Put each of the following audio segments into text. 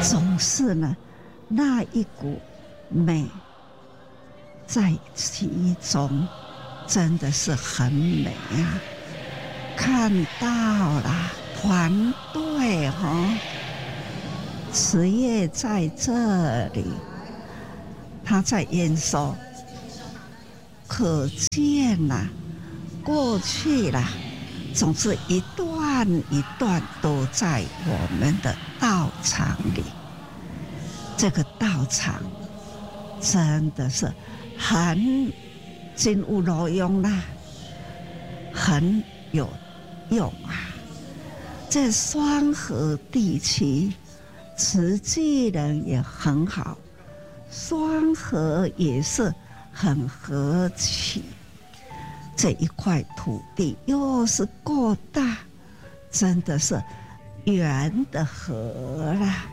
总是呢，那一股美在其中，真的是很美啊！看到了团队慈叶在这里，他在演奏，可见啦，过去啦，总是一段一段都在我们的道场里。这个道场真的是很真有路用啦，很有用啊！这双河地区慈济人也很好，双河也是很和气。这一块土地又是够大，真的是圆的河啦。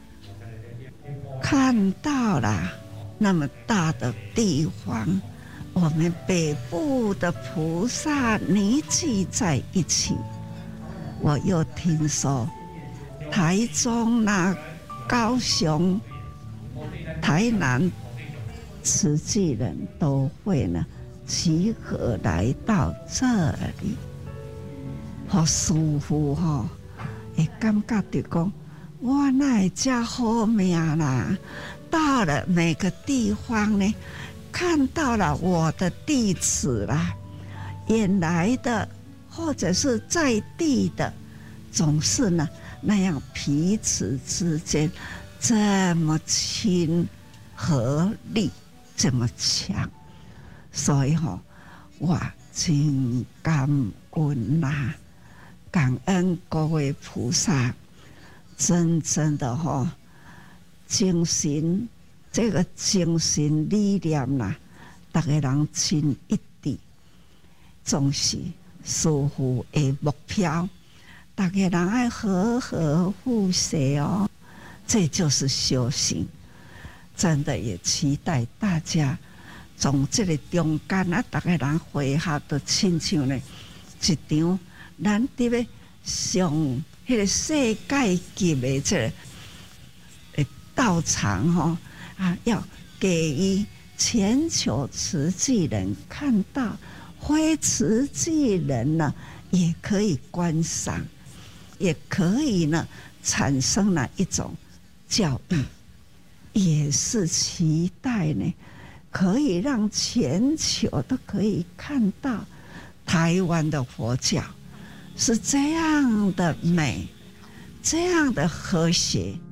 看到了那么大的地方，我们北部的菩萨凝聚在一起。我又听说台中啦、高雄、台南慈济人都会呢集合来到这里，好舒服会感觉到讲我哪会这好命啦！到了每个地方呢，看到了我的弟子啦，远来的或者是在地的，总是呢那样彼此之间这么亲和力，这么强，所以我真感恩啦，感恩各位菩萨。真正的精神，这个精神力量啦，大家人亲一致，总是师父的目标，大家人爱和和互协这就是修行。真的也期待大家从这个中间大家人会合的亲像呢一场咱伫咧上迄个世界级的这个道场要给予全球慈济人看到，非慈济人呢也可以观赏，也可以呢产生了一种教育，也是期待呢可以让全球都可以看到台湾的佛教是这样的美，这样的和谐。